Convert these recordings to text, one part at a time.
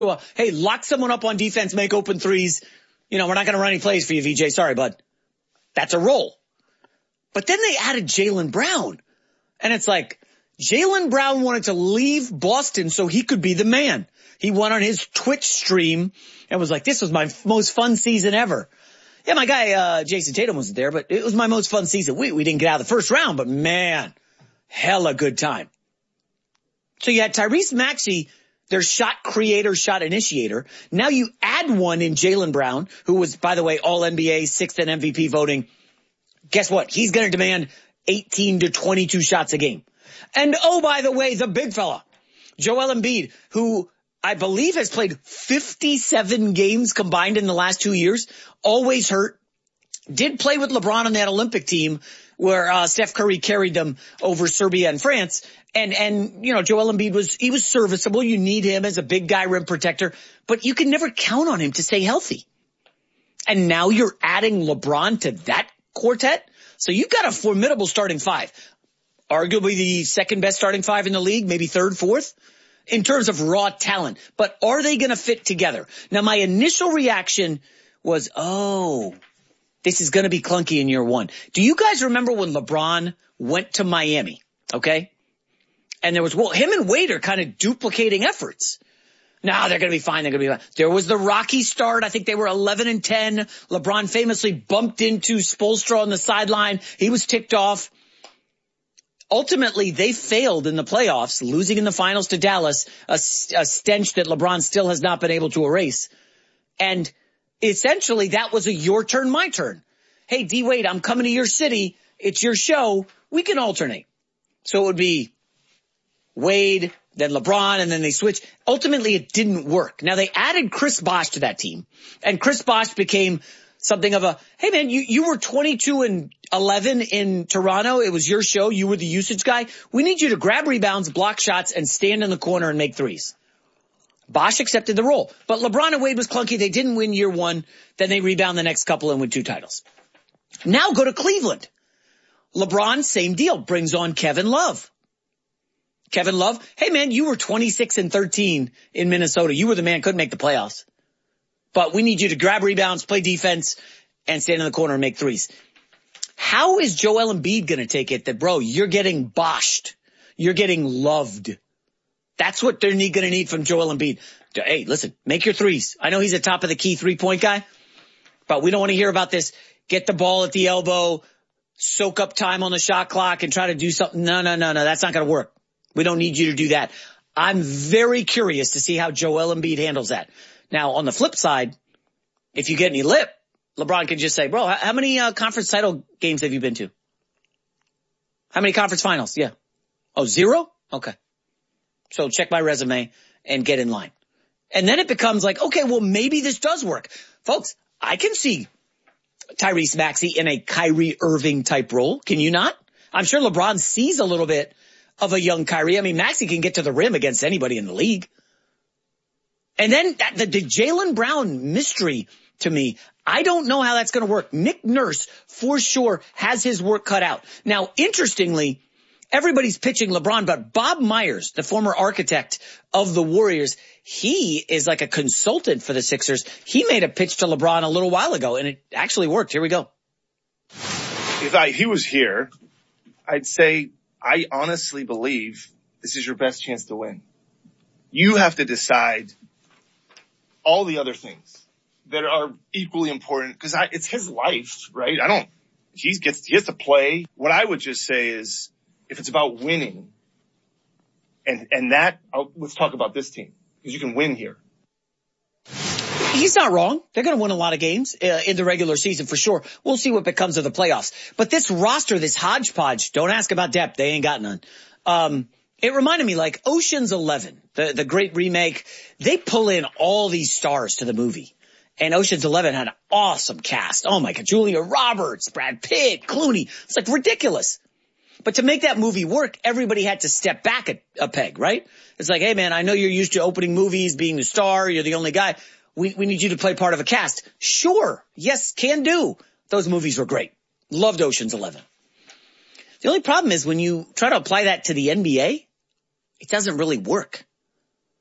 Well, hey, lock someone up on defense, make open threes. We're not going to run any plays for you, VJ. Sorry, bud. That's a role. But then they added Jaylen Brown. And it's like, Jaylen Brown wanted to leave Boston so he could be the man. He went on his Twitch stream and was like, this was my most fun season ever. Yeah, my guy, Jason Tatum wasn't there, but it was my most fun season. We didn't get out of the first round, but man, hella good time. So you had Tyrese Maxey, their shot creator, shot initiator. Now you add one in Jaylen Brown, who was, by the way, all NBA, sixth in MVP voting. Guess what? He's going to demand 18 to 22 shots a game. And oh, by the way, the big fella, Joel Embiid, who I believe has played 57 games combined in the last 2 years, always hurt, did play with LeBron on that Olympic team where Steph Curry carried them over Serbia and France. And Joel Embiid was serviceable. You need him as a big guy rim protector, but you can never count on him to stay healthy. And now you're adding LeBron to that quartet. So you've got a formidable starting five, arguably the second best starting five in the league, maybe third, fourth in terms of raw talent. But are they going to fit together? Now, my initial reaction was, oh, this is going to be clunky in year one. Do you guys remember when LeBron went to Miami? Okay. And there was, him and Wade are kind of duplicating efforts. No, they're going to be fine. They're going to be fine. There was the rocky start. I think they were 11-10. LeBron famously bumped into Spoelstra on the sideline. He was ticked off. Ultimately, they failed in the playoffs, losing in the finals to Dallas, a stench that LeBron still has not been able to erase. And essentially, that was a your turn, my turn. Hey, D. Wade, I'm coming to your city. It's your show. We can alternate. So it would be Wade, then LeBron, and then they switched. Ultimately, it didn't work. Now, they added Chris Bosh to that team, and Chris Bosh became something of a, hey, man, you were 22-11 in Toronto. It was your show. You were the usage guy. We need you to grab rebounds, block shots, and stand in the corner and make threes. Bosh accepted the role. But LeBron and Wade was clunky. They didn't win year one. Then they rebound the next couple and win 2 titles. Now go to Cleveland. LeBron, same deal, brings on Kevin Love. Kevin Love, hey man, you were 26-13 in Minnesota. You were the man, couldn't make the playoffs. But we need you to grab rebounds, play defense, and stand in the corner and make threes. How is Joel Embiid going to take it that, bro, you're getting boshed. You're getting loved. That's what they're going to need from Joel Embiid. Hey, listen, make your threes. I know he's a top of the key 3-point guy, but we don't want to hear about this. Get the ball at the elbow, soak up time on the shot clock, and try to do something. No. That's not going to work. We don't need you to do that. I'm very curious to see how Joel Embiid handles that. Now, on the flip side, if you get any lip, LeBron can just say, bro, how many conference title games have you been to? How many conference finals? Yeah. Oh, 0? Okay. So check my resume and get in line. And then it becomes like, okay, well, maybe this does work. Folks, I can see Tyrese Maxey in a Kyrie Irving type role. Can you not? I'm sure LeBron sees a little bit of a young Kyrie. I mean, Maxey can get to the rim against anybody in the league. And then the Jaylen Brown mystery to me, I don't know how that's going to work. Nick Nurse, for sure, has his work cut out. Now, interestingly, everybody's pitching LeBron, but Bob Myers, the former architect of the Warriors, he is like a consultant for the Sixers. He made a pitch to LeBron a little while ago, and it actually worked. Here we go. If he was here, I'd say I honestly believe this is your best chance to win. You have to decide all the other things that are equally important because it's his life, right? He has to play. What I would just say is if it's about winning and that, let's talk about this team because you can win here. He's not wrong. They're going to win a lot of games in the regular season for sure. We'll see what becomes of the playoffs. But this roster, this hodgepodge, don't ask about depth. They ain't got none. It reminded me like Ocean's 11, the great remake. They pull in all these stars to the movie. And Ocean's 11 had an awesome cast. Oh my God, Julia Roberts, Brad Pitt, Clooney. It's like ridiculous. But to make that movie work, everybody had to step back a peg, right? It's like, hey man, I know you're used to opening movies, being the star, you're the only guy. We need you to play part of a cast. Sure. Yes, can do. Those movies were great. Loved Ocean's 11. The only problem is when you try to apply that to the NBA, it doesn't really work.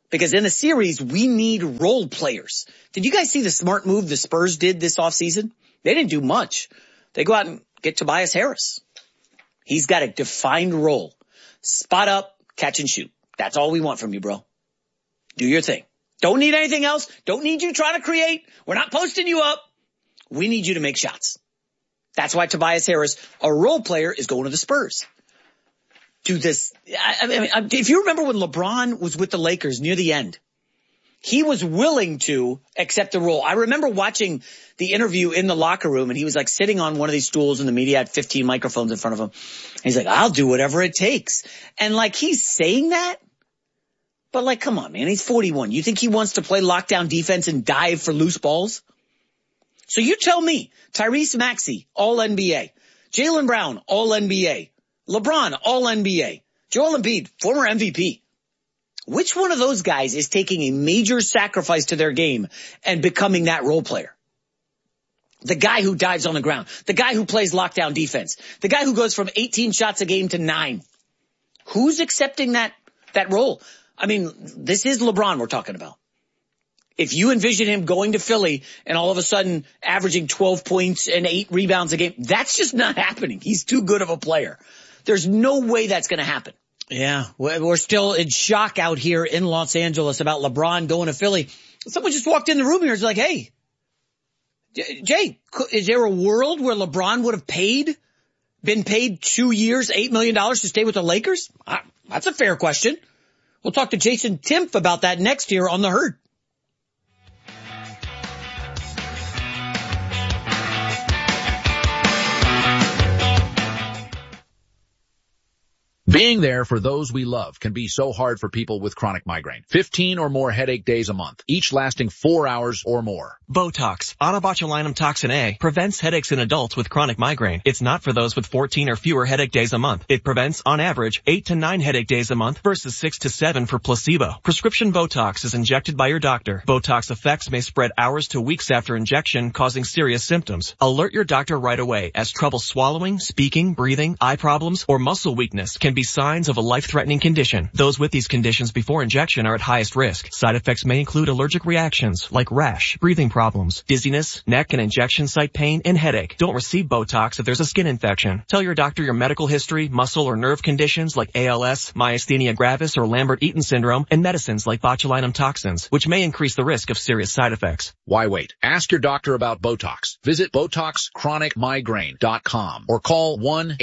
Because in the series, we need role players. Did you guys see the smart move the Spurs did this offseason? They didn't do much. They go out and get Tobias Harris. He's got a defined role. Spot up, catch and shoot. That's all we want from you, bro. Do your thing. Don't need anything else. Don't need you trying to create. We're not posting you up. We need you to make shots. That's why Tobias Harris, a role player, is going to the Spurs. Do this. I mean, if you remember when LeBron was with the Lakers near the end, he was willing to accept the role. I remember watching the interview in the locker room, and he was like sitting on one of these stools, and the media had 15 microphones in front of him. And he's like, I'll do whatever it takes. And like, he's saying that, but like, come on, man, he's 41. You think he wants to play lockdown defense and dive for loose balls? So you tell me, Tyrese Maxey, all NBA, Jaylen Brown, all NBA, LeBron, all NBA, Joel Embiid, former MVP. Which one of those guys is taking a major sacrifice to their game and becoming that role player? The guy who dives on the ground, the guy who plays lockdown defense, the guy who goes from 18 shots a game to 9. Who's accepting that role? I mean, this is LeBron we're talking about. If you envision him going to Philly and all of a sudden averaging 12 points and 8 rebounds a game, that's just not happening. He's too good of a player. There's no way that's going to happen. Yeah, we're still in shock out here in Los Angeles about LeBron going to Philly. Someone just walked in the room here and was like, hey, Jay, is there a world where LeBron would have been paid 2 years, $8 million to stay with the Lakers? That's a fair question. We'll talk to Jason Timpf about that next year on The Herd. Being there for those we love can be so hard for people with chronic migraine. 15 or more headache days a month, each lasting 4 hours or more. Botox, onabotulinum toxin A, prevents headaches in adults with chronic migraine. It's not for those with 14 or fewer headache days a month. It prevents, on average, 8 to 9 headache days a month versus 6 to 7 for placebo. Prescription Botox is injected by your doctor. Botox effects may spread hours to weeks after injection, causing serious symptoms. Alert your doctor right away, as trouble swallowing, speaking, breathing, eye problems, or muscle weakness can be signs of a life-threatening condition. Those with these conditions before injection are at highest risk. Side effects may include allergic reactions like rash, breathing problems, dizziness, neck and injection site pain, and headache. Don't receive Botox if there's a skin infection. Tell your doctor your medical history, muscle or nerve conditions like ALS, myasthenia gravis, or Lambert-Eaton syndrome, and medicines like botulinum toxins, which may increase the risk of serious side effects. Why wait? Ask your doctor about Botox. Visit BotoxChronicMigraine.com or call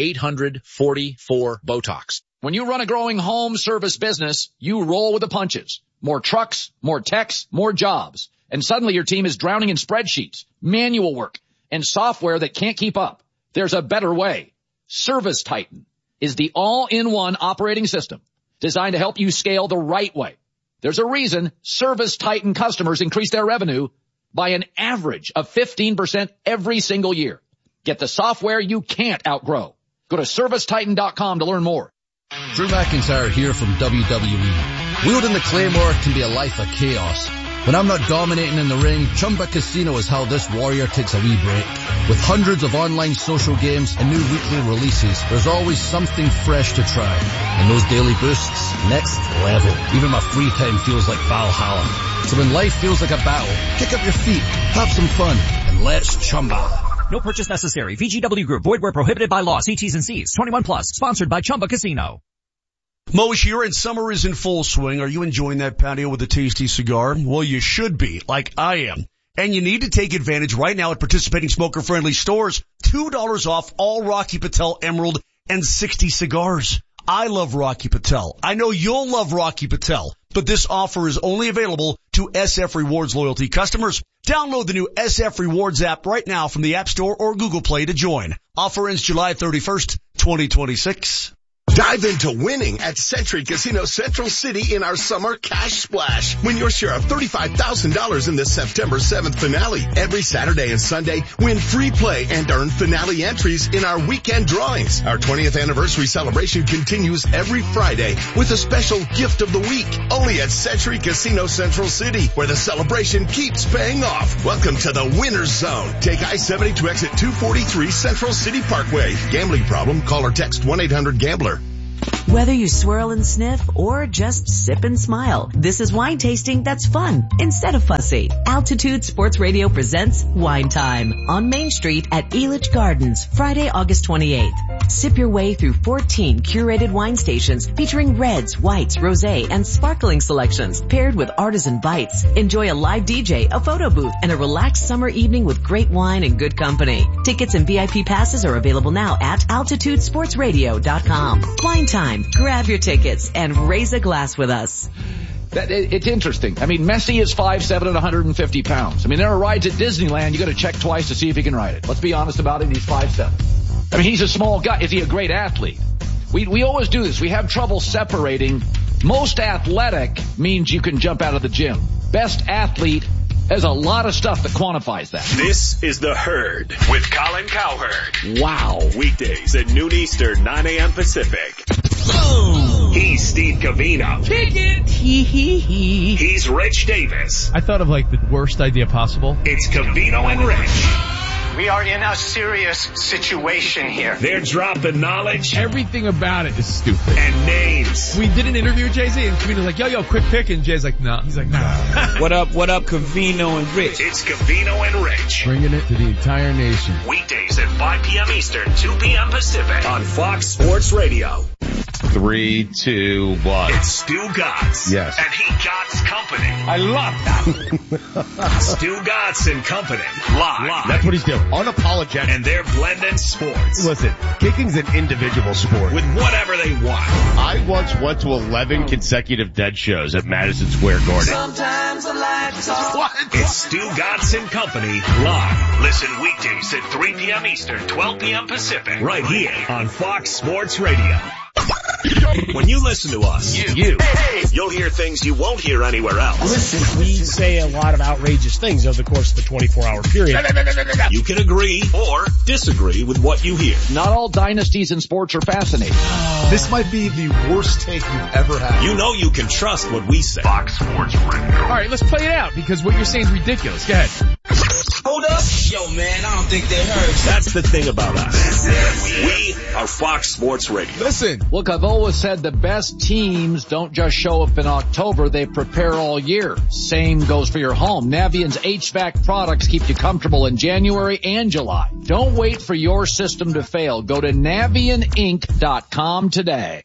1-800-44-BOTOX. When you run a growing home service business, you roll with the punches. More trucks, more techs, more jobs. And suddenly your team is drowning in spreadsheets, manual work, and software that can't keep up. There's a better way. Service Titan is the all-in-one operating system designed to help you scale the right way. There's a reason Service Titan customers increase their revenue by an average of 15% every single year. Get the software you can't outgrow. Go to ServiceTitan.com to learn more. Drew McIntyre here from WWE. Wielding the Claymore can be a life of chaos. When I'm not dominating in the ring, Chumba Casino is how this warrior takes a wee break. With hundreds of online social games and new weekly releases, there's always something fresh to try. And those daily boosts, next level. Even my free time feels like Valhalla. So when life feels like a battle, kick up your feet, have some fun, and let's Chumba. No purchase necessary. VGW Group. Void where prohibited by law. See T's and C's. 21 plus. Sponsored by Chumba Casino. Moe's here and summer is in full swing. Are you enjoying that patio with a tasty cigar? Well, you should be, like I am. And you need to take advantage right now at participating smoker-friendly stores. $2 off all Rocky Patel Emerald and 60 cigars. I love Rocky Patel. I know you'll love Rocky Patel. But this offer is only available to SF Rewards loyalty customers. Download the new SF Rewards app right now from the App Store or Google Play to join. Offer ends July 31st, 2026. Dive into winning at Century Casino Central City in our summer cash splash. Win your share of $35,000 in the September 7th finale. Every Saturday and Sunday, win free play and earn finale entries in our weekend drawings. Our 20th anniversary celebration continues every Friday with a special gift of the week. Only at Century Casino Central City, where the celebration keeps paying off. Welcome to the Winner's Zone. Take I-70 to exit 243 Central City Parkway. Gambling problem? Call or text 1-800-GAMBLER. Whether you swirl and sniff or just sip and smile, this is wine tasting that's fun instead of fussy. Altitude Sports Radio presents Wine Time on Main Street at Elitch Gardens, Friday, August 28th. Sip your way through 14 curated wine stations featuring reds, whites, rosé, and sparkling selections paired with artisan bites. Enjoy a live DJ, a photo booth, and a relaxed summer evening with great wine and good company. Tickets and VIP passes are available now at altitudesportsradio.com. Wine Time. Grab your tickets and raise a glass with us. It's interesting. I mean, Messi is 5'7" and 150 pounds. I mean, there are rides at Disneyland you got to check twice to see if he can ride it. Let's be honest about it. He's 5'7". I mean, he's a small guy. Is he a great athlete? We always do this. We have trouble separating. Most athletic means you can jump out of the gym. Best athlete, there's a lot of stuff that quantifies that. This is The Herd with Colin Cowherd. Wow. Weekdays at noon Eastern, 9 a.m. Pacific. Boom. He's Steve Covino. Pick it. He's Rich Davis. I thought of like the worst idea possible. It's Covino and Rich. We are in a serious situation here. They're dropping knowledge. Everything about it is stupid. And names. We did an interview with Jay-Z and Covino's like, yo, quick pick. And Jay's like, nah. He's like, nah. What up, Covino and Rich? It's Covino and Rich. Bringing it to the entire nation. Weekdays at 5 p.m. Eastern, 2 p.m. Pacific on Fox Sports Radio. 3, 2, 1. It's Stu Gatz. Yes. And he Gatz Company. I love that. Stu Gatz and Company. Live. That's what he's doing. Unapologetic. And they're blending sports. Listen, kicking's an individual sport. With whatever they want. I once went to 11 consecutive dead shows at Madison Square Garden. Sometimes I like to talk. What? It's Stu Gatz and Company live. Listen weekdays at 3 p.m. Eastern, 12 p.m. Pacific. Right here on Fox Sports Radio. When you listen to us, you'll hear things you won't hear anywhere else. Listen, we say a lot of outrageous things over the course of a 24-hour period. You can agree or disagree with what you hear. Not all dynasties in sports are fascinating. This might be the worst take you've ever had. You know you can trust what we say. Fox Sports Radio. All right, let's play it out because what you're saying is ridiculous. Go ahead. Hold up. Yo, man, I don't think they heard. That's the thing about us. We are Fox Sports Radio. Listen. Look, I've always said the best teams don't just show up in October, they prepare all year. Same goes for your home. Navient's HVAC products keep you comfortable in January and July. Don't wait for your system to fail. Go to NavientInc.com today.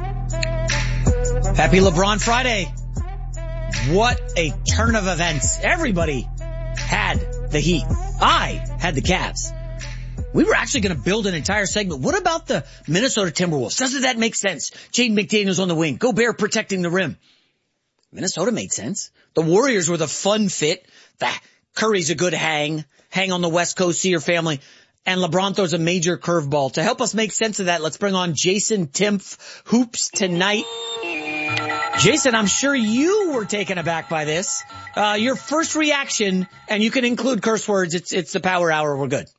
Happy LeBron Friday. What a turn of events. Everybody had the Heat. I had the Cavs. We were actually going to build an entire segment. What about the Minnesota Timberwolves? Doesn't that make sense? Jaden McDaniels on the wing. Gobert protecting the rim. Minnesota made sense. The Warriors were the fun fit. Curry's a good hang on the West Coast, see your family. And LeBron throws a major curveball. To help us make sense of that, let's bring on Jason Timpf, Hoops Tonight. Jason, I'm sure you were taken aback by this. Your first reaction, and you can include curse words. It's the power hour. We're good.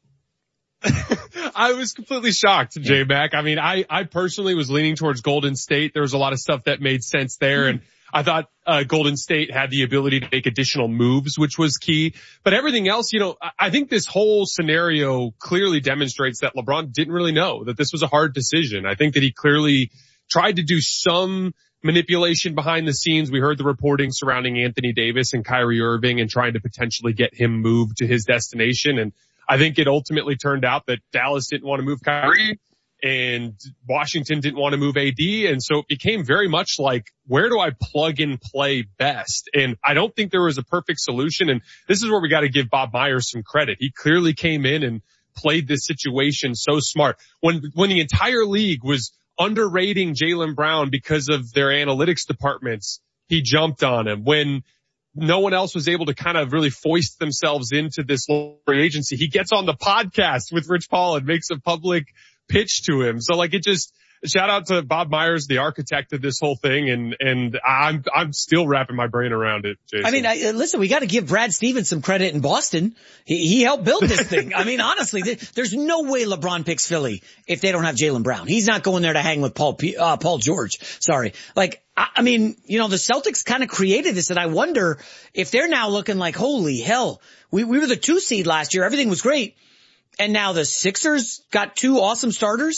I was completely shocked, J-Mac. I mean, I personally was leaning towards Golden State. There was a lot of stuff that made sense there. And I thought, Golden State had the ability to make additional moves, which was key. But everything else, I think this whole scenario clearly demonstrates that LeBron didn't really know that this was a hard decision. I think that he clearly tried to do some manipulation behind the scenes. We heard the reporting surrounding Anthony Davis and Kyrie Irving and trying to potentially get him moved to his destination. And I think it ultimately turned out that Dallas didn't want to move Kyrie and Washington didn't want to move AD. And so it became very much like, where do I plug and play best? And I don't think there was a perfect solution. And this is where we got to give Bob Myers some credit. He clearly came in and played this situation so smart. When the entire league was underrating Jaylen Brown because of their analytics departments, he jumped on him. When no one else was able to kind of really foist themselves into this free agency, he gets on the podcast with Rich Paul and makes a public pitch to him. So shout out to Bob Myers, the architect of this whole thing. And I'm still wrapping my brain around it, Jason. I mean, listen, we got to give Brad Stevens some credit in Boston. He helped build this thing. I mean, honestly, there's no way LeBron picks Philly if they don't have Jaylen Brown. He's not going there to hang with Paul George. Sorry. I mean, the Celtics kind of created this, and I wonder if they're now looking like, holy hell, we were the 2 seed last year. Everything was great. And now the Sixers got 2 awesome starters.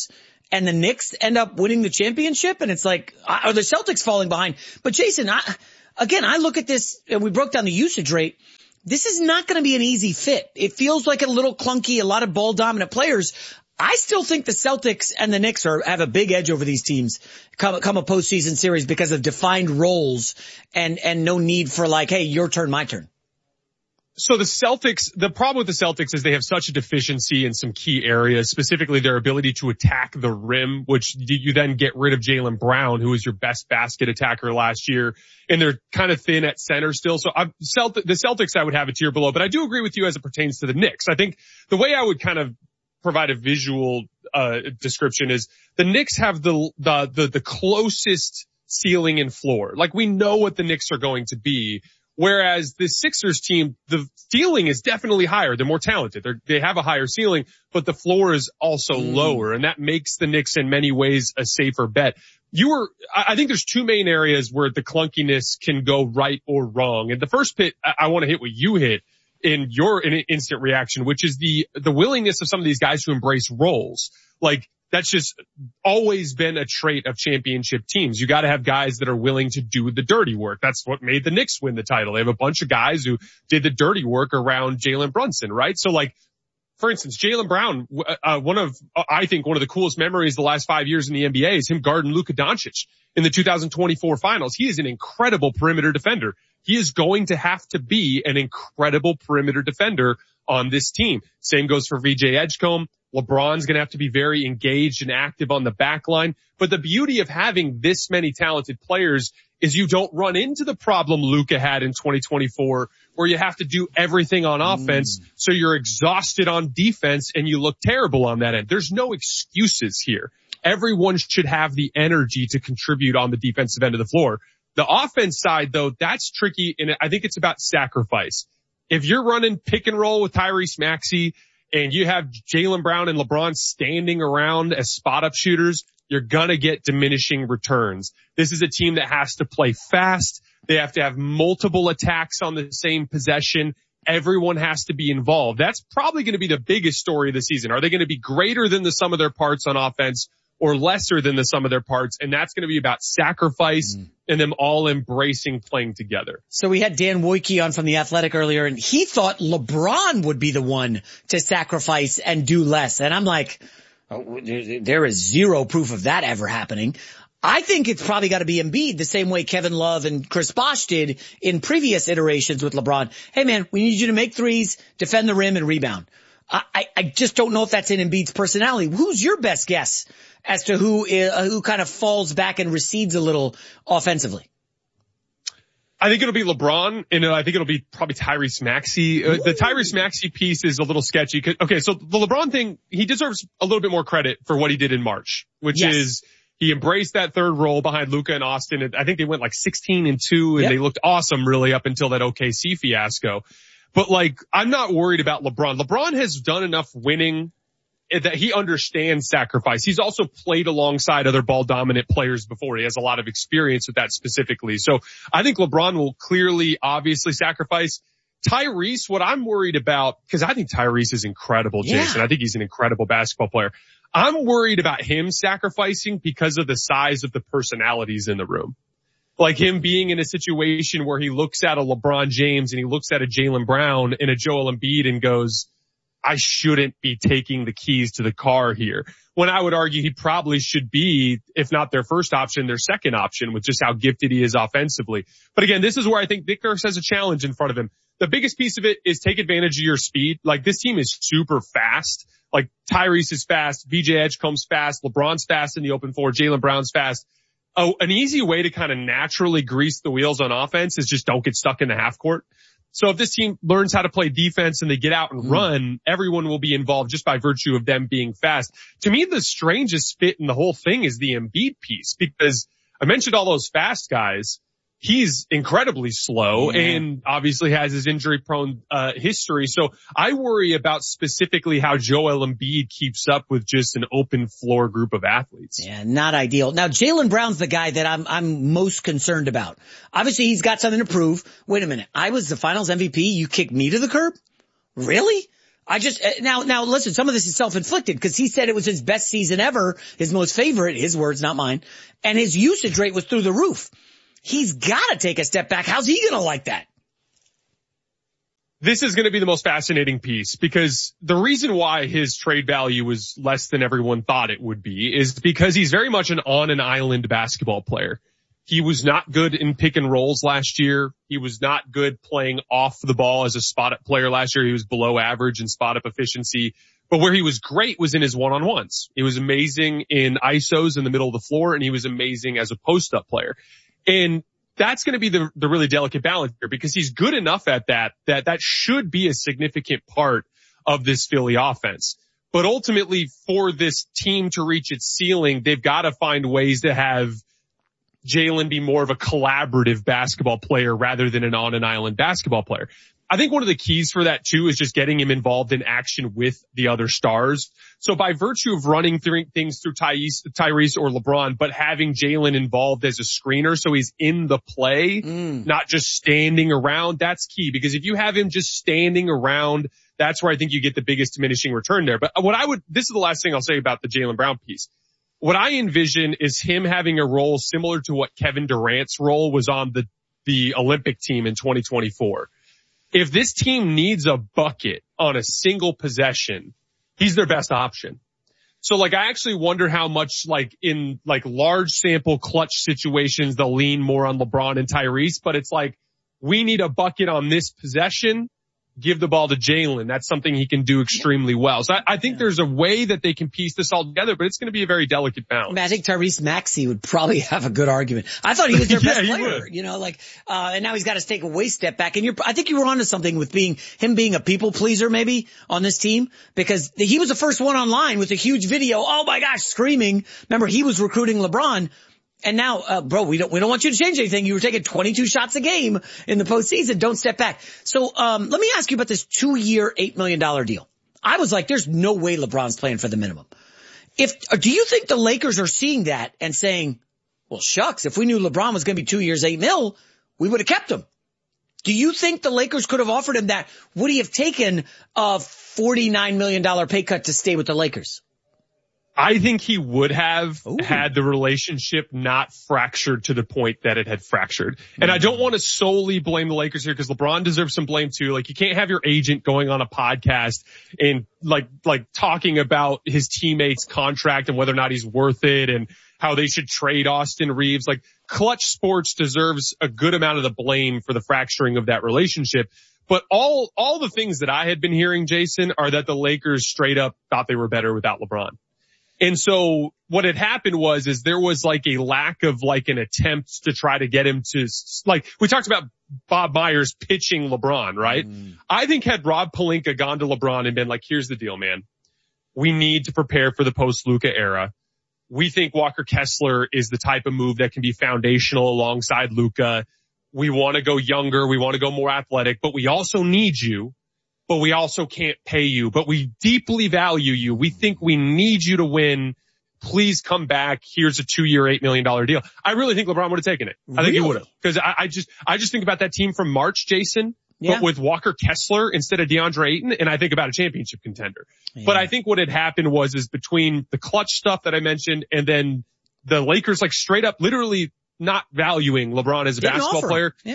and the Knicks end up winning the championship, and it's like, are the Celtics falling behind? But Jason, I look at this, and we broke down the usage rate. This is not going to be an easy fit. It feels like a little clunky, a lot of ball dominant players. I still think the Celtics and the Knicks have a big edge over these teams come a postseason series because of defined roles and no need for like, hey, your turn, my turn. So the problem with the Celtics is they have such a deficiency in some key areas, specifically their ability to attack the rim, which you then get rid of Jaylen Brown, who was your best basket attacker last year. And they're kind of thin at center still. So the Celtics I would have a tier below, but I do agree with you as it pertains to the Knicks. I think the way I would kind of provide a visual description is the Knicks have the closest ceiling and floor. Like we know what the Knicks are going to be. Whereas the Sixers team, the ceiling is definitely higher. They're more talented. They have a higher ceiling, but the floor is also lower. And that makes the Knicks in many ways a safer bet. I think there's two main areas where the clunkiness can go right or wrong. And the first pit, I want to hit what you hit in your instant reaction, which is the willingness of some of these guys to embrace roles. Like, that's just always been a trait of championship teams. You got to have guys that are willing to do the dirty work. That's what made the Knicks win the title. They have a bunch of guys who did the dirty work around Jalen Brunson, right? So like, for instance, Jaylen Brown, I think one of the coolest memories the last 5 years in the NBA is him guarding Luka Doncic in the 2024 finals. He is an incredible perimeter defender. He is going to have to be an incredible perimeter defender on this team. Same goes for VJ Edgecombe. LeBron's going to have to be very engaged and active on the back line. But the beauty of having this many talented players is you don't run into the problem Luka had in 2024 where you have to do everything on offense. So you're exhausted on defense and you look terrible on that end. There's no excuses here. Everyone should have the energy to contribute on the defensive end of the floor. The offense side, though, that's tricky, and I think it's about sacrifice. If you're running pick and roll with Tyrese Maxey and you have Jaylen Brown and LeBron standing around as spot-up shooters, you're gonna get diminishing returns. This is a team that has to play fast. They have to have multiple attacks on the same possession. Everyone has to be involved. That's probably going to be the biggest story of the season. Are they going to be greater than the sum of their parts on offense or lesser than the sum of their parts? And that's going to be about sacrifice and them all embracing playing together. So we had Dan Wojcicki on from The Athletic earlier, and he thought LeBron would be the one to sacrifice and do less. And I'm like, oh, there is zero proof of that ever happening. I think it's probably got to be Embiid the same way Kevin Love and Chris Bosh did in previous iterations with LeBron. Hey man, we need you to make threes, defend the rim, and rebound. I just don't know if that's in Embiid's personality. Who's your best guess as to who kind of falls back and recedes a little offensively? I think it'll be LeBron, and I think it'll be probably Tyrese Maxey. The Tyrese Maxey piece is a little sketchy. Okay, so the LeBron thing, he deserves a little bit more credit for what he did in March, which is he embraced that third role behind Luka and Austin. I think they went like 16-2, and they looked awesome really up until that OKC fiasco. But like, I'm not worried about LeBron. LeBron has done enough winning that he understands sacrifice. He's also played alongside other ball dominant players before. He has a lot of experience with that specifically. So I think LeBron will clearly, obviously sacrifice. Tyrese, what I'm worried about, because I think Tyrese is incredible, Jason. I think he's an incredible basketball player. I'm worried about him sacrificing because of the size of the personalities in the room. Like him being in a situation where he looks at a LeBron James and he looks at a Jaylen Brown and a Joel Embiid and goes, I shouldn't be taking the keys to the car here. When I would argue he probably should be, if not their first option, their second option with just how gifted he is offensively. But again, this is where I think Nick Nurse has a challenge in front of him. The biggest piece of it is take advantage of your speed. Like this team is super fast. Like Tyrese is fast, VJ Edgecombe's fast, LeBron's fast in the open floor, Jaylen Brown's fast. Oh, an easy way to kind of naturally grease the wheels on offense is just don't get stuck in the half court. So if this team learns how to play defense and they get out and run, everyone will be involved just by virtue of them being fast. To me, the strangest fit in the whole thing is the Embiid piece, because I mentioned all those fast guys. He's incredibly slow and obviously has his injury prone history. So I worry about specifically how Joel Embiid keeps up with just an open floor group of athletes. Yeah, not ideal. Now Jaylen Brown's the guy that I'm most concerned about. Obviously he's got something to prove. Wait a minute. I was the finals MVP. You kicked me to the curb? Really? Now listen, some of this is self-inflicted because he said it was his best season ever, his most favorite, his words, not mine. And his usage rate was through the roof. He's got to take a step back. How's he going to like that? This is going to be the most fascinating piece because the reason why his trade value was less than everyone thought it would be is because he's very much an on an island basketball player. He was not good in pick and rolls last year. He was not good playing off the ball as a spot-up player last year. He was below average in spot-up efficiency. But where he was great was in his one-on-ones. He was amazing in ISOs in the middle of the floor, and he was amazing as a post-up player. And that's going to be the really delicate balance here because he's good enough at that should be a significant part of this Philly offense. But ultimately, for this team to reach its ceiling, they've got to find ways to have Jalen be more of a collaborative basketball player rather than an on an island basketball player. I think one of the keys for that too is just getting him involved in action with the other stars. So by virtue of running things through Tyrese or LeBron, but having Jalen involved as a screener so he's in the play, not just standing around, that's key. Because if you have him just standing around, that's where I think you get the biggest diminishing return there. But this is the last thing I'll say about the Jaylen Brown piece. What I envision is him having a role similar to what Kevin Durant's role was on the Olympic team in 2024. If this team needs a bucket on a single possession, he's their best option. So I actually wonder how much in large sample clutch situations, they'll lean more on LeBron and Tyrese, but it's we need a bucket on this possession. Give the ball to Jalen. That's something he can do extremely well. So I think there's a way that they can piece this all together, but it's going to be a very delicate balance. I think Tyrese Maxey would probably have a good argument. I thought he was their best player, and now he's got to take a way step back. And I think you were onto something with him being a people pleaser maybe on this team because he was the first one online with a huge video. Oh my gosh, screaming. Remember, he was recruiting LeBron. And now, bro, we don't want you to change anything. You were taking 22 shots a game in the postseason. Don't step back. So, let me ask you about this 2-year, $8 million deal. I was like, there's no way LeBron's playing for the minimum. Do you think the Lakers are seeing that and saying, well, shucks, if we knew LeBron was going to be 2 years, $8 million, we would have kept him. Do you think the Lakers could have offered him that? Would he have taken a $49 million pay cut to stay with the Lakers? I think he would have had the relationship not fractured to the point that it had fractured. And I don't want to solely blame the Lakers here because LeBron deserves some blame too. You can't have your agent going on a podcast and talking about his teammates' contract and whether or not he's worth it and how they should trade Austin Reeves. Clutch Sports deserves a good amount of the blame for the fracturing of that relationship. But all the things that I had been hearing, Jason, are that the Lakers straight up thought they were better without LeBron. And so what had happened was there was a lack of an attempt to try to get him to we talked about Bob Myers pitching LeBron, right? I think had Rob Pelinka gone to LeBron and been here's the deal, man. We need to prepare for the post-Luka era. We think Walker Kessler is the type of move that can be foundational alongside Luka. We want to go younger. We want to go more athletic, but we also need you. But we also can't pay you, but we deeply value you. We think we need you to win. Please come back. Here's a 2-year, $8 million deal. I really think LeBron would have taken it. I think he would have. Because I just think about that team from March, Jason, but with Walker Kessler instead of DeAndre Ayton, and I think about a championship contender. Yeah. But I think what had happened was between the clutch stuff that I mentioned and then the Lakers straight up literally not valuing LeBron as a basketball player. Yeah.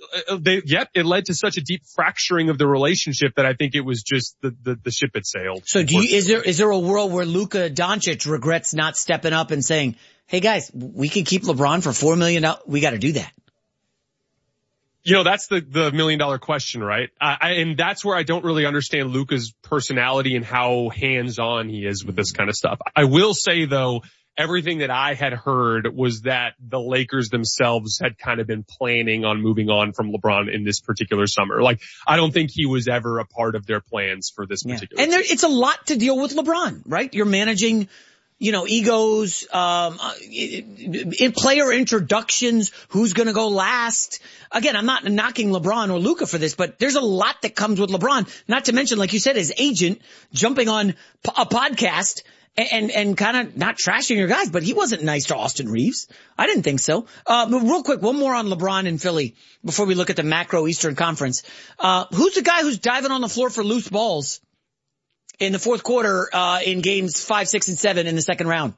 It led to such a deep fracturing of the relationship that I think it was just the ship had sailed. So is there a world where Luka Doncic regrets not stepping up and saying, hey guys, we can keep LeBron for $4 million. We got to do that. That's the $1 million question, right? And that's where I don't really understand Luka's personality and how hands-on he is with this kind of stuff. I will say though, everything that I had heard was that the Lakers themselves had kind of been planning on moving on from LeBron in this particular summer. I don't think he was ever a part of their plans for this particular season. And it's a lot to deal with LeBron, right? You're managing, egos, in player introductions, who's going to go last. Again, I'm not knocking LeBron or Luka for this, but there's a lot that comes with LeBron. Not to mention, like you said, his agent jumping on a podcast and kind of not trashing your guys, but he wasn't nice to Austin Reeves. I didn't think so. But real quick, one more on LeBron and Philly before we look at the macro Eastern Conference. Who's the guy who's diving on the floor for loose balls in the fourth quarter in games 5, 6, and 7 in the second round?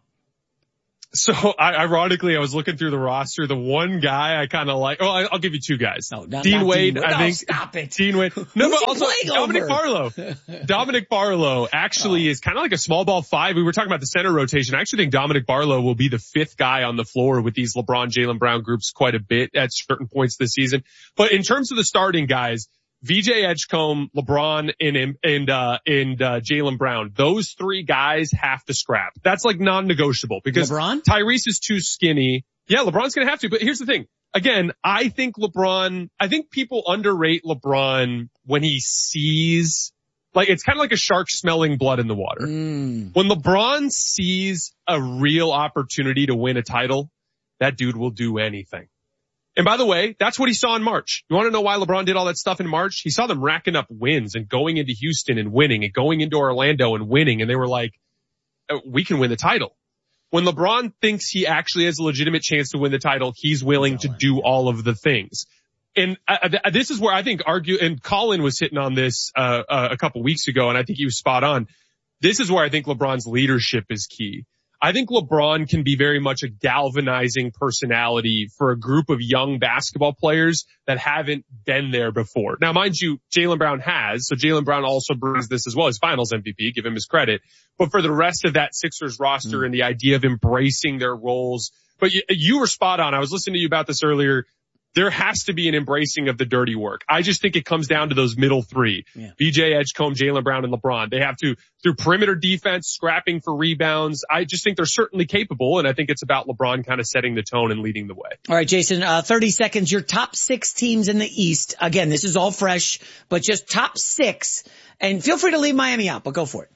So ironically, I was looking through the roster. The one guy I kind of like, I'll give you two guys. No, not Dean Wade, I think. Stop it. Dean Wade. No, but also Dominic Barlow. Dominic Barlow actually is kind of like a small ball 5. We were talking about the center rotation. I actually think Dominic Barlow will be the 5th guy on the floor with these LeBron, Jaylen Brown groups quite a bit at certain points this season. But in terms of the starting guys, VJ Edgecombe, LeBron, and Jaylen Brown. Those 3 guys have to scrap. That's like non-negotiable because LeBron? Tyrese is too skinny. Yeah, LeBron's gonna have to, but here's the thing. Again, I think people underrate LeBron when he sees, like, it's kind of like a shark smelling blood in the water. When LeBron sees a real opportunity to win a title, that dude will do anything. And by the way, that's what he saw in March. You want to know why LeBron did all that stuff in March? He saw them racking up wins and going into Houston and winning and going into Orlando and winning. And they were like, we can win the title. When LeBron thinks he actually has a legitimate chance to win the title, he's willing to do all of the things. And this is where I think and Colin was hitting on this a couple weeks ago, and I think he was spot on. This is where I think LeBron's leadership is key. I think LeBron can be very much a galvanizing personality for a group of young basketball players that haven't been there before. Now, mind you, Jaylen Brown has, so Jaylen Brown also brings this as well as Finals MVP, give him his credit. But for the rest of that Sixers roster and the idea of embracing their roles, but you were spot on. I was listening to you about this earlier. There has to be an embracing of the dirty work. I just think it comes down to those middle 3. Yeah. VJ Edgecombe, Jaylen Brown, and LeBron. They have to, through perimeter defense, scrapping for rebounds. I just think they're certainly capable, and I think it's about LeBron kind of setting the tone and leading the way. All right, Jason, 30 seconds. Your top 6 teams in the East. Again, this is all fresh, but just top 6. And feel free to leave Miami out, but go for it.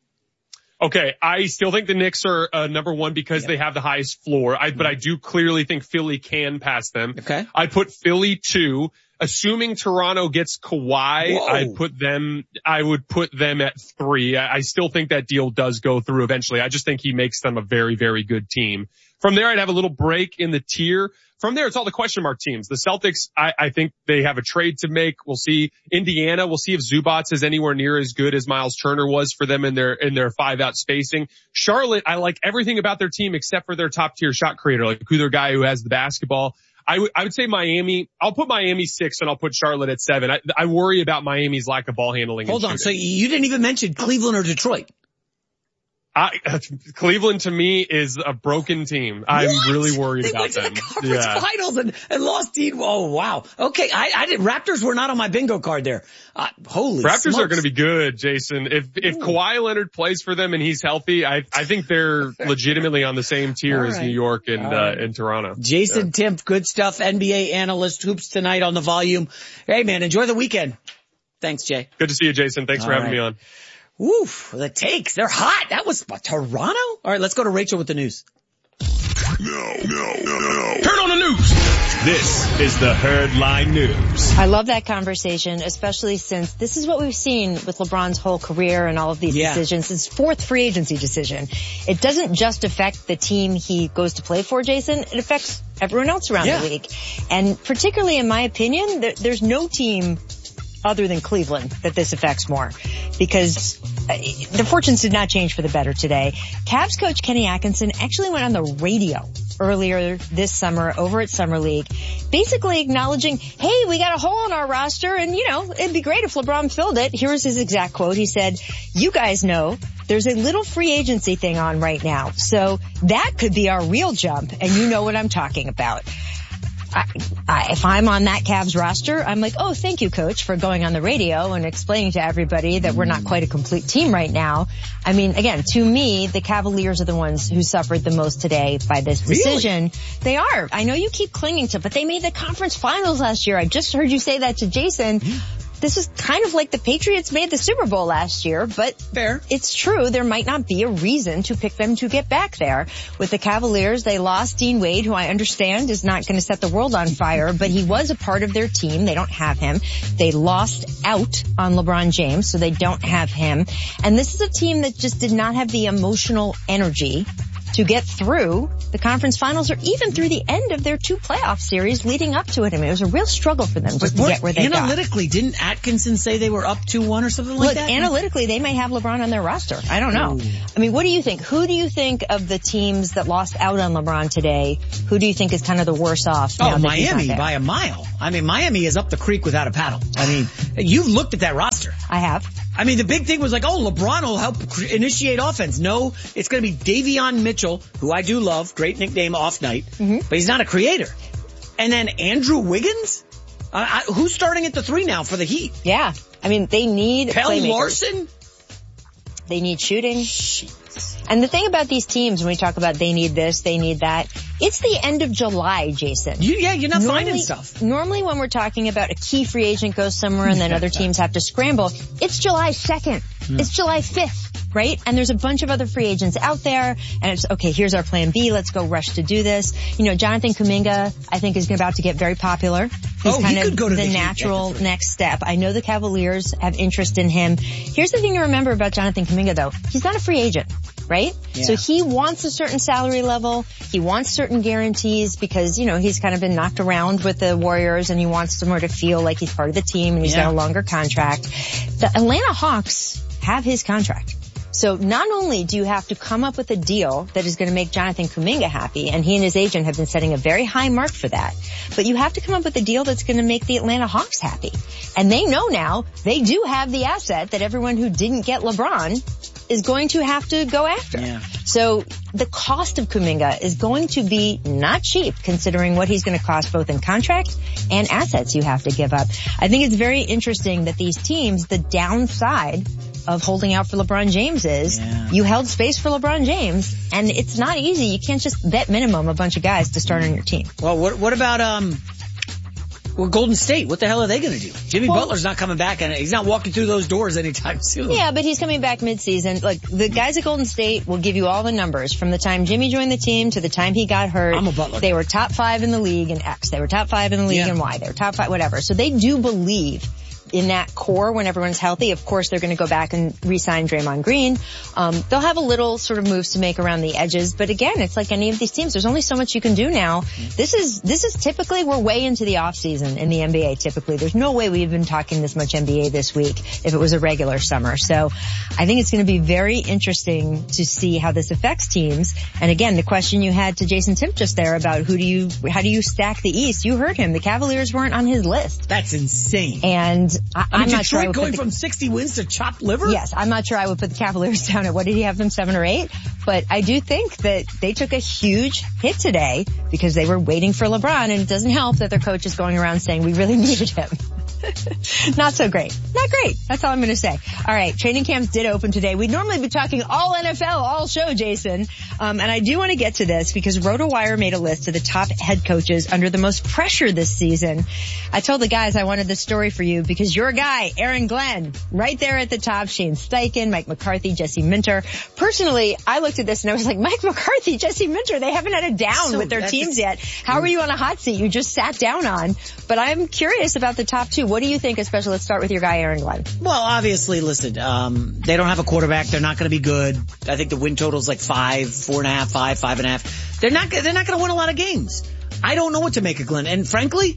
Okay, I still think the Knicks are number 1 because they have the highest floor. But I do clearly think Philly can pass them. Okay. I put Philly 2. Assuming Toronto gets Kawhi, I would put them at 3. I still think that deal does go through eventually. I just think he makes them a very, very good team. From there, I'd have a little break in the tier. From there, it's all the question mark teams. The Celtics, I think they have a trade to make. We'll see. Indiana, we'll see if Zubats is anywhere near as good as Miles Turner was for them in their 5-out spacing. Charlotte, I like everything about their team except for their top tier shot creator, like who their guy who has the basketball. I would say Miami. I'll put Miami 6 and I'll put Charlotte at 7. I worry about Miami's lack of ball handling. Hold on. So you didn't even mention Cleveland or Detroit. Cleveland to me is a broken team. I'm really worried about them. They went to the conference finals and lost Dean. Oh, wow. Okay. Raptors were not on my bingo card there. Holy Raptors smokes. Are going to be good, Jason. If Kawhi Leonard plays for them and he's healthy, I think they're legitimately on the same tier as New York and Toronto. Jason Timpf, good stuff. NBA analyst, Hoops Tonight on the Volume. Hey man, enjoy the weekend. Thanks, Jay. Good to see you, Jason. Thanks for having me on. Oof, the takes. They're hot. That was Toronto? All right, let's go to Rachel with the news. No. Turn on the news. This is the Herdline News. I love that conversation, especially since this is what we've seen with LeBron's whole career and all of these decisions. His 4th free agency decision. It doesn't just affect the team he goes to play for, Jason. It affects everyone else around the league. And particularly in my opinion, there's no team other than Cleveland that this affects more, because the fortunes did not change for the better today. Cavs coach Kenny Atkinson actually went on the radio earlier this summer over at Summer League, basically acknowledging, hey, we got a hole in our roster and, it'd be great if LeBron filled it. Here's his exact quote. He said, you guys know there's a little free agency thing on right now, so that could be our real jump, and you know what I'm talking about. If I'm on that Cavs roster, I'm like, oh, thank you, coach, for going on the radio and explaining to everybody that we're not quite a complete team right now. I mean, again, to me, the Cavaliers are the ones who suffered the most today by this decision. Really? They are. I know you keep clinging to, but they made the conference finals last year. I just heard you say that to Jason. This is kind of like the Patriots made the Super Bowl last year, but fair. It's true. There might not be a reason to pick them to get back there. With the Cavaliers, they lost Dean Wade, who I understand is not going to set the world on fire, but he was a part of their team. They don't have him. They lost out on LeBron James, so they don't have him. And this is a team that just did not have the emotional energy to get through the conference finals or even through the end of their 2 playoff series leading up to it. I mean, it was a real struggle for them just to get where they got. Analytically, didn't Atkinson say they were up 2-1 or something like that? Analytically, they may have LeBron on their roster. I don't know. I mean, what do you think? Who do you think of the teams that lost out on LeBron today? Who do you think is kind of the worse off? Oh, Miami by a mile. I mean, Miami is up the creek without a paddle. I mean, you've looked at that roster. I have. I mean, the big thing was like, oh, LeBron will help initiate offense. No, it's going to be Davion Mitchell, who I do love. Great nickname, Off Night. But he's not a creator. And then Andrew Wiggins? Who's starting at the 3 now for the Heat? Yeah. I mean, they need Pelle playmakers. Larson? They need shooting. And the thing about these teams, when we talk about they need this, they need that, it's the end of July, Jason. You're not finding stuff. Normally when we're talking about a key free agent goes somewhere and then other teams have to scramble, it's July 2nd. It's July 5th, right? And there's a bunch of other free agents out there and it's, okay, here's our plan B. Let's go rush to do this. You know, Jonathan Kuminga, I think, is about to get very popular. He's kind of the natural next step. I know the Cavaliers have interest in him. Here's the thing to remember about Jonathan Kuminga, though. He's not a free agent, right? Yeah. So he wants a certain salary level. He wants certain guarantees because, you know, he's kind of been knocked around with the Warriors and he wants somewhere to feel like he's part of the team and he's got a longer contract. The Atlanta Hawks have his contract. So not only do you have to come up with a deal that is going to make Jonathan Kuminga happy, and he and his agent have been setting a very high mark for that, but you have to come up with a deal that's going to make the Atlanta Hawks happy. And they know now they do have the asset that everyone who didn't get LeBron is going to have to go after. Yeah. So the cost of Kuminga is going to be not cheap considering what he's going to cost both in contract and assets you have to give up. I think it's very interesting that these teams, the downside of holding out for LeBron James is you held space for LeBron James and it's not easy. You can't just bet minimum a bunch of guys to start on your team. Well, what about, Golden State? What the hell are they going to do? Jimmy Butler's not coming back and he's not walking through those doors anytime soon. Yeah, but he's coming back mid-season. Like, the guys at Golden State will give you all the numbers from the time Jimmy joined the team to the time he got hurt. I'm a Butler. They were top 5 in the league in X. They were top 5 in the league in Y. They were top 5, whatever. So they do believe in that core when everyone's healthy. Of course, they're going to go back and re-sign Draymond Green. They'll have a little sort of moves to make around the edges. But again, it's like any of these teams. There's only so much you can do now. This is typically, we're way into the off season in the NBA typically. There's no way we've been talking this much NBA this week if it was a regular summer. So I think it's going to be very interesting to see how this affects teams. And again, the question you had to Jason Timp just there about how do you stack the East? You heard him. The Cavaliers weren't on his list. That's insane. And I'm not sure I would going from 60 wins to chopped liver? Yes, I'm not sure I would put the Cavaliers down at, what did he have them, 7 or 8? But I do think that they took a huge hit today because they were waiting for LeBron, and it doesn't help that their coach is going around saying we really needed him. Not so great. Not great. That's all I'm going to say. All right. Training camps did open today. We'd normally be talking all NFL, all show, Jason. And I do want to get to this because RotoWire made a list of the top head coaches under the most pressure this season. I told the guys I wanted this story for you because your guy, Aaron Glenn, right there at the top, Shane Steichen, Mike McCarthy, Jesse Minter. Personally, I looked at this and I was like, Mike McCarthy, Jesse Minter, they haven't had a down with their teams yet. How are you on a hot seat you just sat down on? But I'm curious about the top 2. What do you think, especially, let's start with your guy, Aaron Glenn? Well, obviously, listen, they don't have a quarterback. They're not going to be good. I think the win total's like 5, 4.5, 5, 5.5. They're not going to win a lot of games. I don't know what to make of Glenn. And frankly,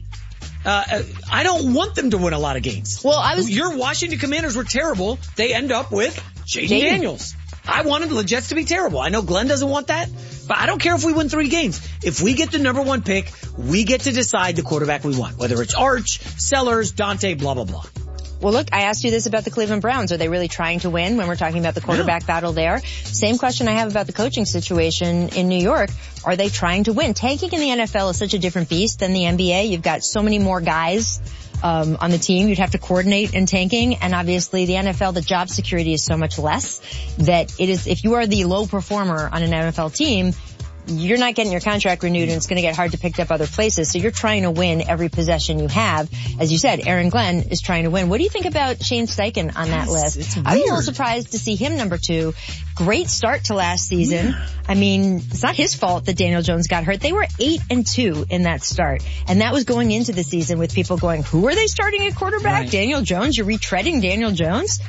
I don't want them to win a lot of games. Well, your Washington Commanders were terrible. They end up with Jaden Daniels. I wanted the Jets to be terrible. I know Glenn doesn't want that, but I don't care if we win 3 games. If we get the number 1 pick, we get to decide the quarterback we want, whether it's Arch, Sellers, Dante, blah, blah, blah. Well, look, I asked you this about the Cleveland Browns. Are they really trying to win when we're talking about the quarterback battle there? Same question I have about the coaching situation in New York. Are they trying to win? Tanking in the NFL is such a different beast than the NBA. You've got so many more guys on the team. You'd have to coordinate in tanking. And obviously the NFL, the job security is so much less that it is, if you are the low performer on an NFL team, you're not getting your contract renewed and it's going to get hard to pick up other places. So you're trying to win every possession you have. As you said, Aaron Glenn is trying to win. What do you think about Shane Steichen on that list? I'm a little surprised to see him number 2. Great start to last season. Yeah. I mean, it's not his fault that Daniel Jones got hurt. They were 8-2 in that start. And that was going into the season with people going, who are they starting at quarterback? Right. Daniel Jones? You're retreading Daniel Jones?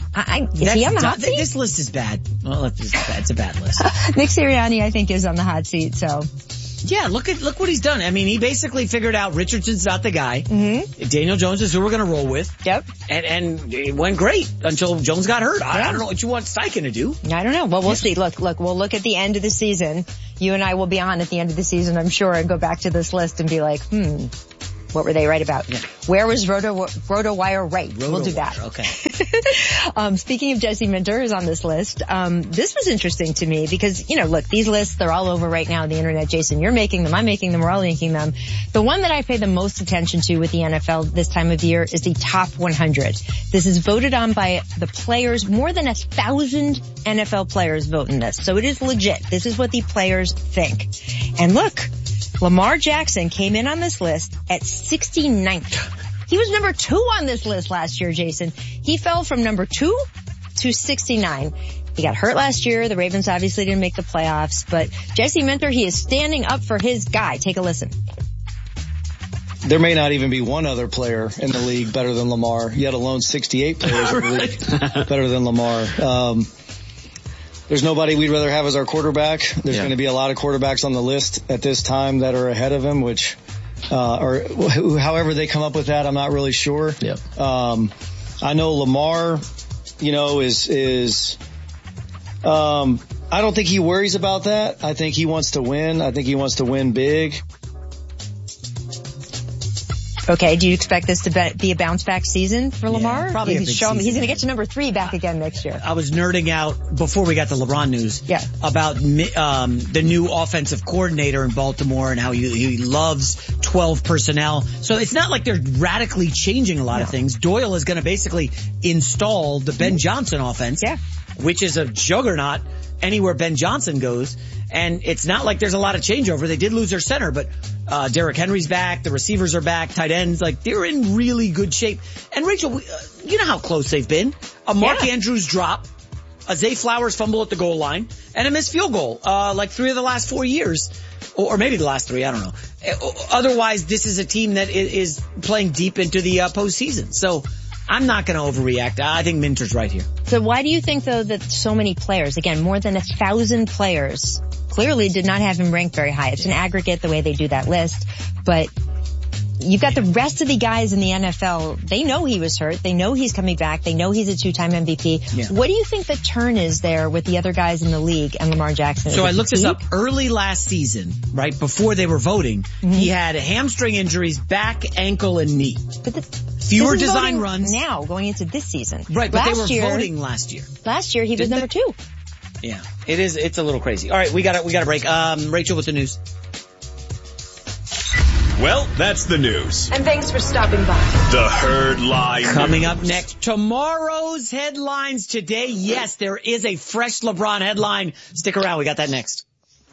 Is he on the hot seat? This list is bad. Well, it's a bad list. Nick Sirianni, I think, is on the hot seat, so. Yeah, look what he's done. I mean, he basically figured out Richardson's not the guy. Mm-hmm. Daniel Jones is who we're going to roll with. Yep. And it went great until Jones got hurt. I don't know what you want Steichen to do. I don't know. Well, we'll see. Look, we'll look at the end of the season. You and I will be on at the end of the season, I'm sure, and go back to this list and be like, what were they right about? Yeah. Where was RotoWire right? We'll do that. Okay. Speaking of Jesse Minter, who's on this list, this was interesting to me because, look, these lists, they're all over right now on the internet. Jason, you're making them. I'm making them. We're all making them. The one that I pay the most attention to with the NFL this time of year is the top 100. This is voted on by the players. More than 1,000 NFL players vote in this. So it is legit. This is what the players think. And look, Lamar Jackson came in on this list at 69th. He was number 2 on this list last year, Jason. He fell from number 2 to 69. He got hurt last year. The Ravens obviously didn't make the playoffs, but Jesse Minter, he is standing up for his guy. Take a listen. There may not even be one other player in the league better than Lamar, yet alone 68 players in the league better than Lamar. There's nobody we'd rather have as our quarterback. There's going to be a lot of quarterbacks on the list at this time that are ahead of him, which, or however they come up with that, I'm not really sure. Yep. I know Lamar, is I don't think he worries about that. I think he wants to win. I think he wants to win big. Okay, do you expect this to be a bounce back season for Lamar? Yeah, probably he's going to get to number 3 back again next year. I was nerding out before we got the LeBron news about the new offensive coordinator in Baltimore and how he loves 12 personnel. So it's not like they're radically changing a lot of things. Doyle is going to basically install the Ben Johnson offense, which is a juggernaut anywhere Ben Johnson goes. And it's not like there's a lot of changeover. They did lose their center, but Derrick Henry's back, the receivers are back, tight ends, like they're in really good shape. And Rachel, you know how close they've been. A Mark Andrews drop, a Zay Flowers fumble at the goal line, and a missed field goal, like 3 of the last 4 years. Or maybe the last 3, I don't know. Otherwise, this is a team that is playing deep into the postseason. So I'm not going to overreact. I think Minter's right here. So why do you think, though, that so many players, again, more than 1,000 players, clearly did not have him ranked very high? It's an aggregate the way they do that list. But you've got the rest of the guys in the NFL. They know he was hurt. They know he's coming back. They know he's a 2-time MVP. Yeah. What do you think the turn is there with the other guys in the league and Lamar Jackson? So I looked this up early last season, right before they were voting. Mm-hmm. He had hamstring injuries, back, ankle, and knee. But fewer design runs. Now, going into this season. Right, but they were voting last year. Last year, he was number 2. Yeah, it's a little crazy. All right, we got a break. Rachel, what's the news? Well, that's the news. And thanks for stopping by. The Herd Lie Coming up next, tomorrow's headlines today. Yes, there is a fresh LeBron headline. Stick around, we got that next.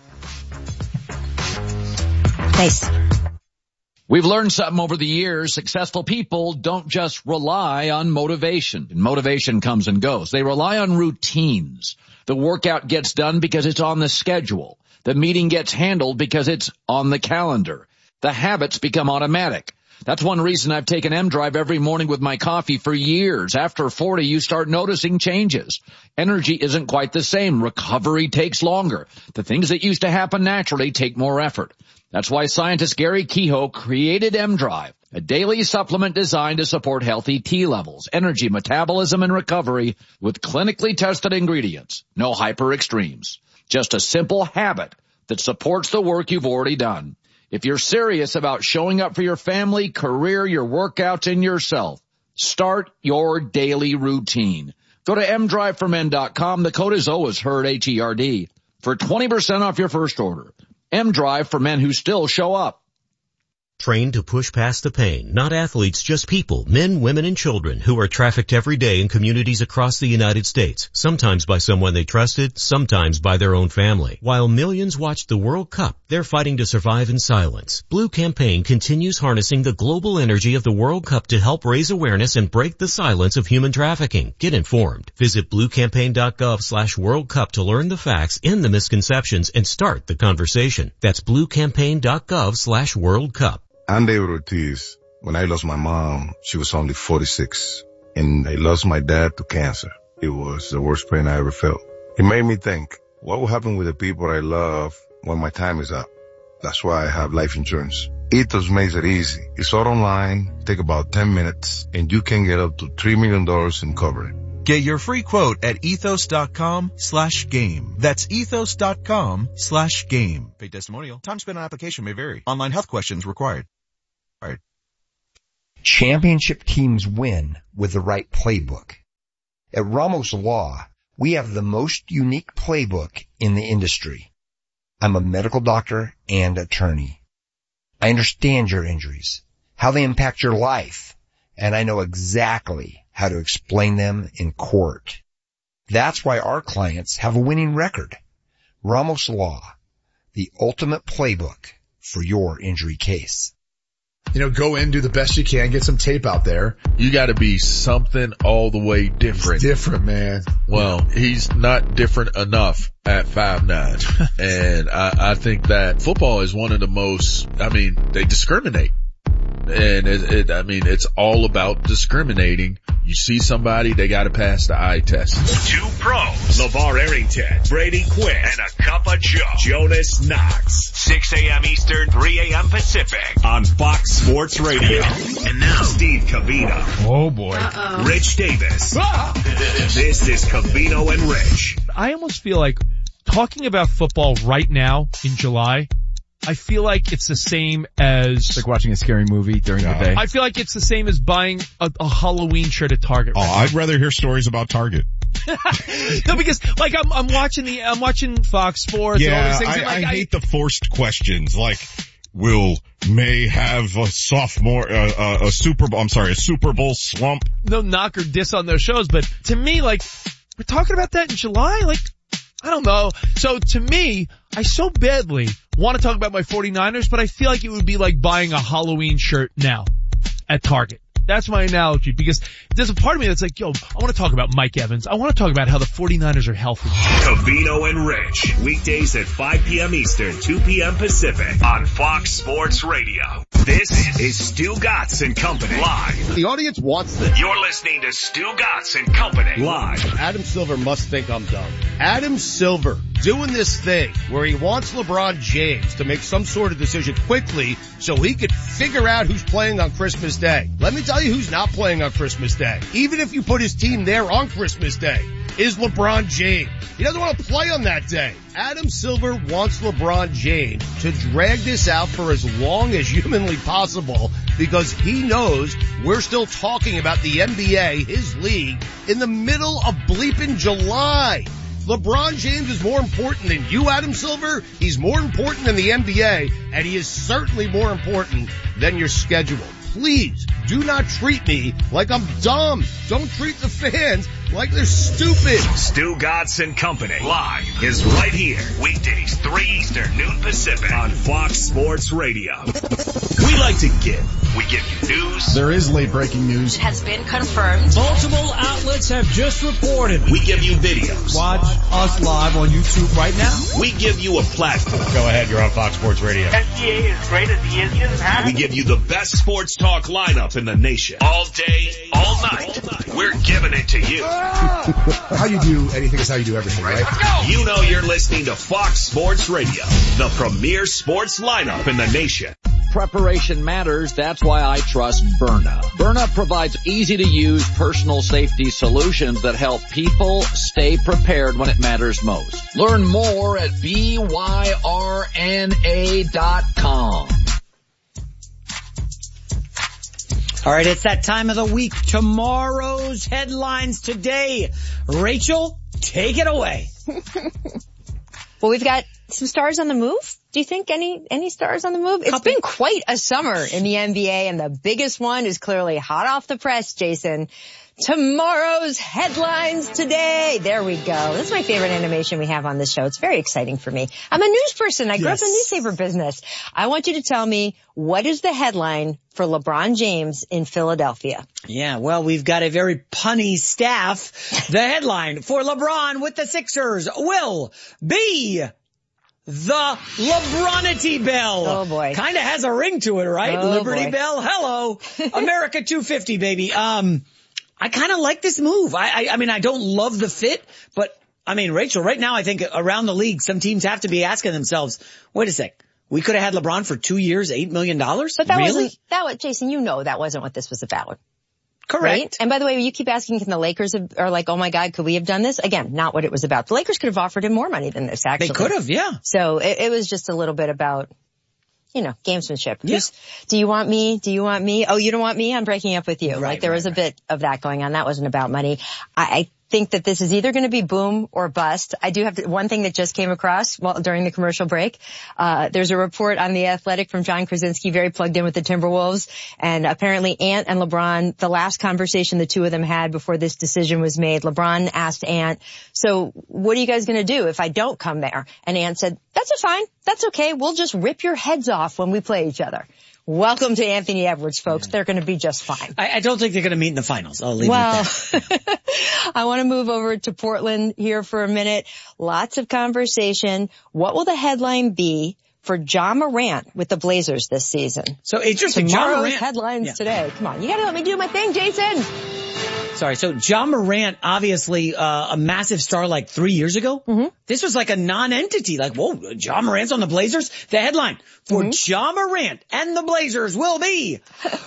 Nice. We've learned something over the years. Successful people don't just rely on motivation. Motivation comes and goes. They rely on routines. The workout gets done because it's on the schedule. The meeting gets handled because it's on the calendar. The habits become automatic. That's one reason I've taken M-Drive every morning with my coffee for years. After 40, you start noticing changes. Energy isn't quite the same. Recovery takes longer. The things that used to happen naturally take more effort. That's why scientist Gary Kehoe created M-Drive, a daily supplement designed to support healthy T levels, energy, metabolism, and recovery with clinically tested ingredients. No hyper extremes. Just a simple habit that supports the work you've already done. If you're serious about showing up for your family, career, your workouts, and yourself, start your daily routine. Go to mdriveformen.com. The code is always HERD, H-E-R-D, for 20% off your first order. M-Drive for men who still show up. Trained to push past the pain, not athletes, just people, men, women, and children who are trafficked every day in communities across the United States, sometimes by someone they trusted, sometimes by their own family. While millions watch the World Cup, they're fighting to survive in silence. Blue Campaign continues harnessing the global energy of the World Cup to help raise awareness and break the silence of human trafficking. Get informed. Visit bluecampaign.gov/World Cup to learn the facts, end the misconceptions, and start the conversation. That's bluecampaign.gov/World Cup. I'm David Ortiz. When I lost my mom, she was only 46. And I lost my dad to cancer. it was the worst pain I ever felt. It made me think, what will happen with the people I love when my time is up? That's why I have life insurance. Ethos makes it easy. It's all online, take about 10 minutes, and you can get up to $3 million in coverage. Get your free quote at ethos.com/game. That's ethos.com/game. Paid testimonial. Time spent on application may vary. Online health questions required. All right. Championship teams win with the right playbook. At Ramos Law, we have the most unique playbook in the industry. I'm a medical doctor and attorney. I understand your injuries, how they impact your life, and I know exactly how to explain them in court. That's why our clients have a winning record. Ramos Law, the ultimate playbook for your injury case. Go in, do the best you can, get some tape out there. You gotta be something all the way different. He's different, man. Well, he's not different enough at 5'9". And I think that football is one of the most, they discriminate. And it's all about discriminating. You see somebody, they gotta pass the eye test. Two pros, LeVar Arrington, Brady Quinn, and a cup of Joe, Jonas Knox. 6 a.m. Eastern, 3 a.m. Pacific on Fox Sports Radio. And now, Steve Covino. Oh boy. Rich Davis. This is Covino and Rich. I almost feel like talking about football right now in July, I feel like it's the same as... It's like watching a scary movie during the day. I feel like it's the same as buying a Halloween shirt at Target. Oh, I'd rather hear stories about Target. No, because like I'm watching Fox Sports and all these things. I hate the forced questions like, will May have a Super Bowl slump? No knock or diss on those shows, but to me, like, we're talking about that in July? Like, I don't know. So to me, I so badly want to talk about my 49ers, but I feel like it would be like buying a Halloween shirt now at Target. That's my analogy, because there's a part of me that's like, I want to talk about Mike Evans. I want to talk about how the 49ers are healthy. Covino and Rich, weekdays at 5 p.m. Eastern, 2 p.m. Pacific on Fox Sports Radio. This is Stu Gatz and Company live. The audience wants this. You're listening to Stu Gatz and Company live. Adam Silver must think I'm dumb. Adam Silver doing this thing where he wants LeBron James to make some sort of decision quickly so he could figure out who's playing on Christmas Day. Let me tell you who's not playing on Christmas Day. Even if you put his team there on Christmas Day, is LeBron James. He doesn't want to play on that day. Adam Silver wants LeBron James to drag this out for as long as humanly possible because he knows we're still talking about the NBA, his league, in the middle of bleeping July. LeBron James is more important than you, Adam Silver. He's more important than the NBA, and he is certainly more important than your schedule. Please do not treat me like I'm dumb. Don't treat the fans like they're stupid. Stu Gatz and Company live is right here. Weekdays, 3 Eastern, noon Pacific on Fox Sports Radio. We like to give. We give you news. There is late breaking news. Has been confirmed. Multiple outlets have just reported. We give you videos. Watch us live on YouTube right now. We give you a platform. Go ahead, you're on Fox Sports Radio. SGA is great as he is. He doesn't have We give you the best sports talk lineup in the nation. All day, all night. We're giving it to you. How you do anything is how you do everything, right? You know you're listening to Fox Sports Radio, the premier sports lineup in the nation. Preparation matters. That's why I trust Byrna. Byrna provides easy-to-use personal safety solutions that help people stay prepared when it matters most. Learn more at byrna.com. All right, it's that time of the week. Tomorrow's headlines today. Rachel, take it away. Well, we've got some stars on the move. Do you think any stars on the move? It's been quite a summer in the NBA, and the biggest one is clearly hot off the press, Jason. Tomorrow's headlines today. There we go. This is my favorite animation we have on this show. It's very exciting for me. I'm a news person. I grew up in the newspaper business. I want you to tell me, what is the headline for LeBron James in Philadelphia? Yeah, well, we've got a very punny staff. The headline for LeBron with the Sixers will be the Lebronity Bell. Oh boy. Kind of has a ring to it, right? Oh, Liberty boy. Bell. Hello. America 250, baby. I kind of like this move. I mean, I don't love the fit, but I mean, Rachel, right now I think around the league, some teams have to be asking themselves, wait a sec. We could have had LeBron for 2 years, $8 million? But that wasn't, Jason, you know that wasn't what this was about. Correct. Right? And by the way, you keep asking, can the Lakers are like, oh my God, could we have done this? Again, not what it was about. The Lakers could have offered him more money than this, actually. They could have, yeah. So it was just a little bit about, gamesmanship. Yeah. Do you want me? Do you want me? Oh, you don't want me? I'm breaking up with you. Right, like there was a bit of that going on. That wasn't about money. I think that this is either going to be boom or bust. I do have one thing that just came across during the commercial break. There's a report on The Athletic from John Krasinski, very plugged in with the Timberwolves. And apparently Ant and LeBron, the last conversation the two of them had before this decision was made, LeBron asked Ant, so what are you guys going to do if I don't come there? And Ant said, that's fine. That's okay. We'll just rip your heads off when we play each other. Welcome to Anthony Edwards, folks. They're going to be just fine. I don't think they're going to meet in the finals. I'll leave it at that. I want to move over to Portland here for a minute. Lots of conversation. What will the headline be for Ja Morant with the Blazers this season? So interesting. Tomorrow's Ja Morant headlines today. Come on. You got to let me do my thing, Jason. Sorry. So Ja Morant, obviously, a massive star like 3 years ago. Mm-hmm. This was like a non-entity. Like, whoa, Ja Morant's on the Blazers. The headline for Ja Morant and the Blazers will be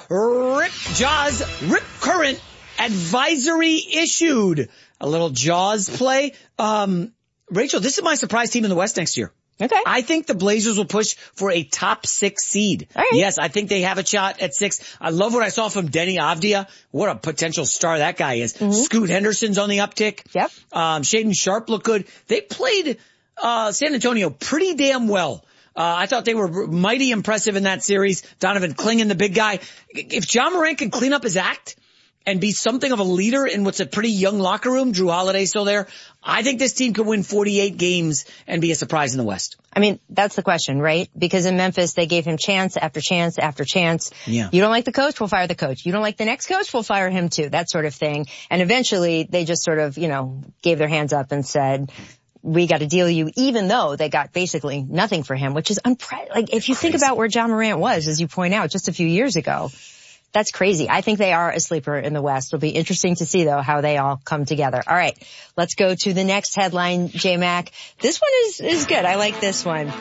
Ja's Rip Current advisory issued. A little Jaws play. Rachel, this is my surprise team in the West next year. Okay. I think the Blazers will push for a top 6 seed. All right. Yes, I think they have a shot at 6. I love what I saw from Denny Avdia. What a potential star that guy is. Mm-hmm. Scoot Henderson's on the uptick. Yep. Shaedon Sharpe looked good. They played San Antonio pretty damn well. I thought they were mighty impressive in that series. Donovan Clingan, the big guy. If Ja Morant can clean up his act and be something of a leader in what's a pretty young locker room, Drew Holiday's still there, I think this team could win 48 games and be a surprise in the West. I mean, that's the question, right? Because in Memphis, they gave him chance after chance after chance. Yeah. You don't like the coach, we'll fire the coach. You don't like the next coach, we'll fire him too. That sort of thing. And eventually, they just sort of, gave their hands up and said, we got to deal you, even though they got basically nothing for him, which is like, if you think about where Ja Morant was, as you point out, just a few years ago, that's crazy. I think they are a sleeper in the West. It'll be interesting to see, though, how they all come together. All right, let's go to the next headline, J-Mac. This one is good. I like this one.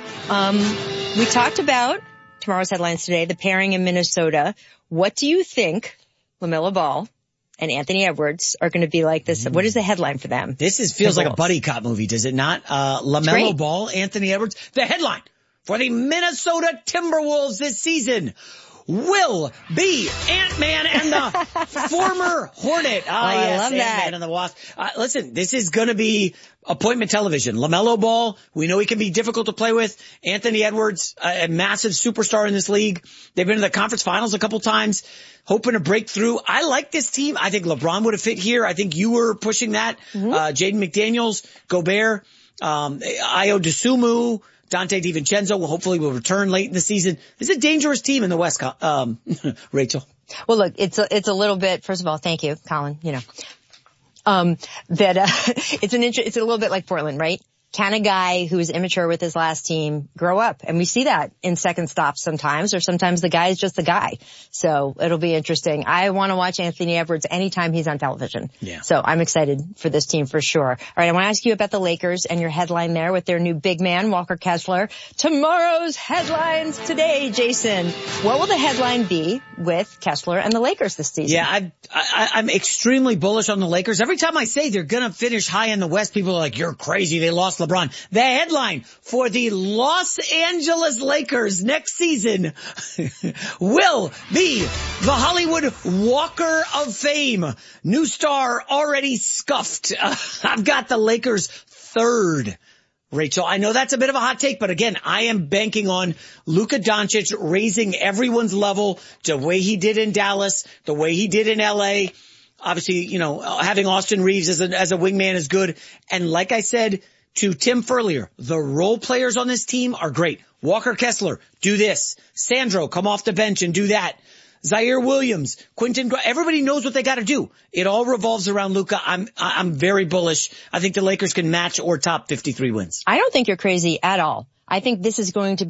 We talked about tomorrow's headlines today, the pairing in Minnesota. What do you think LaMelo Ball and Anthony Edwards are going to be like this? What is the headline for them? This feels like a buddy cop movie, does it not? LaMelo Ball, Anthony Edwards. The headline for the Minnesota Timberwolves this season will be Ant-Man and the former Hornet. I love that. Ant-Man and the Wasp. Listen, this is going to be appointment television. LaMelo Ball, we know he can be difficult to play with. Anthony Edwards, a massive superstar in this league. They've been to the conference finals a couple times, hoping to break through. I like this team. I think LeBron would have fit here. I think you were pushing that. Jaden McDaniels, Gobert, Ayo Dosunmu, Dante DiVincenzo hopefully will return late in the season. This is a dangerous team in the West, Rachel. Well, look, it's a little bit, first of all, thank you, Colin, it's a little bit like Portland, right? Can a guy who is immature with his last team grow up? And we see that in second stops sometimes, or sometimes the guy is just the guy. So it'll be interesting. I want to watch Anthony Edwards anytime he's on television. Yeah. So I'm excited for this team for sure. All right, I want to ask you about the Lakers and your headline there with their new big man, Walker Kessler. Tomorrow's headlines today, Jason. What will the headline be with Kessler and the Lakers this season? Yeah, I'm extremely bullish on the Lakers. Every time I say they're going to finish high in the West, people are like, you're crazy. They lost LeBron. The headline for the Los Angeles Lakers next season will be the Hollywood Walker of Fame. New star already scuffed. I've got the Lakers third. Rachel, I know that's a bit of a hot take, but again, I am banking on Luka Doncic raising everyone's level the way he did in Dallas, the way he did in LA. Obviously, having Austin Reeves as a wingman is good. And like I said to Tim Furlier, the role players on this team are great. Walker Kessler, do this. Sandro, come off the bench and do that. Zaire Williams, Quentin, everybody knows what they got to do. It all revolves around Luka. I'm very bullish. I think the Lakers can match or top 53 wins. I don't think you're crazy at all. I think this is going to be an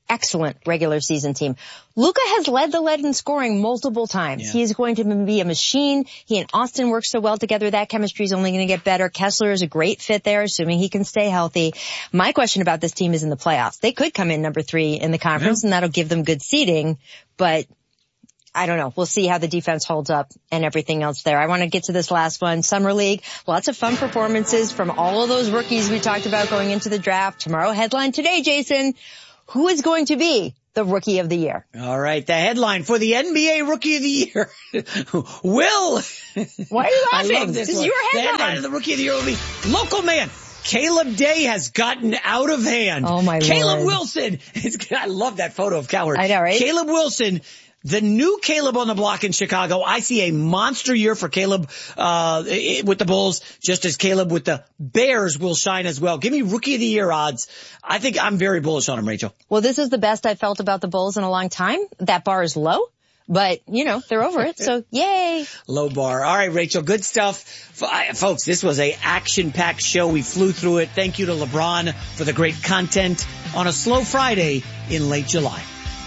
excellent regular season team. Luka has led the lead in scoring multiple times. Yeah. He is going to be a machine. He and Austin work so well together. That chemistry is only going to get better. Kessler is a great fit there, assuming he can stay healthy. My question about this team is in the playoffs. They could come in number 3 in the conference, and that'll give them good seeding, but I don't know. We'll see how the defense holds up and everything else there. I want to get to this last one. Summer League. Lots of fun performances from all of those rookies we talked about going into the draft. Tomorrow headline today, Jason. Who is going to be the Rookie of the Year? All right. The headline for the NBA Rookie of the Year. Will. Why are you laughing? I love this is one. your headline. The headline of the Rookie of the Year will be local man. Caleb Day has gotten out of hand. Oh my Caleb Lord. Wilson. I love that photo of Cowherd. I know, right? Caleb Wilson. The new Caleb on the block in Chicago. I see a monster year for Caleb, with the Bulls, just as Caleb with the Bears will shine as well. Give me Rookie of the Year odds. I think I'm very bullish on him, Rachel. Well, this is the best I've felt about the Bulls in a long time. That bar is low, but they're over it. So yay. Low bar. All right, Rachel. Good stuff. Folks, this was a action-packed show. We flew through it. Thank you to LeBron for the great content on a slow Friday in late July.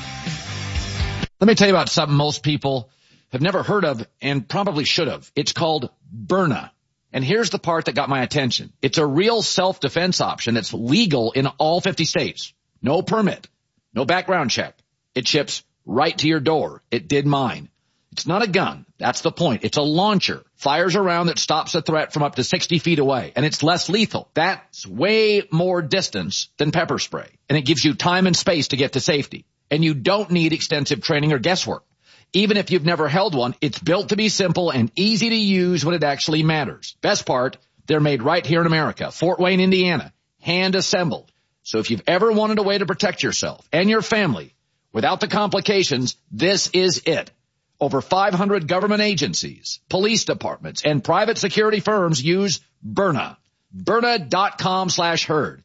Let me tell you about something most people have never heard of and probably should have. It's called Byrna. And here's the part that got my attention. It's a real self-defense option that's legal in all 50 states. No permit, no background check. It ships right to your door. It did mine. It's not a gun. That's the point. It's a launcher. Fires a round that stops a threat from up to 60 feet away. And it's less lethal. That's way more distance than pepper spray. And it gives you time and space to get to safety. And you don't need extensive training or guesswork. Even if you've never held one, it's built to be simple and easy to use when it actually matters. Best part, they're made right here in America, Fort Wayne, Indiana, hand assembled. So if you've ever wanted a way to protect yourself and your family without the complications, this is it. Over 500 government agencies, police departments, and private security firms use Byrna. Byrna.com/herd.